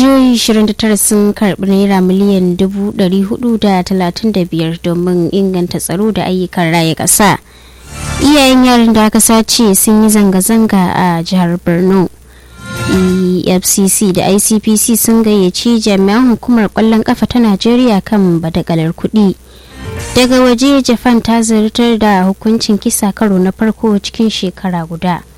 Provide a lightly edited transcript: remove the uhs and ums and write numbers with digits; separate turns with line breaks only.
jihohi 29 sun karbi naira miliyan 435 domin inganta tsaro da ayyukan raya ƙasa. Iyayen yaran da aka sace sun yi zanga-zanga a jihar Borno. EFCC da ICPC sun gayyaci jami'an hukumar kwallon kafa ta Najeriya kan badagalar kuɗi. Daga waje, Japan ta zartar da hukuncin kisa karo na farko cikin shekara guda.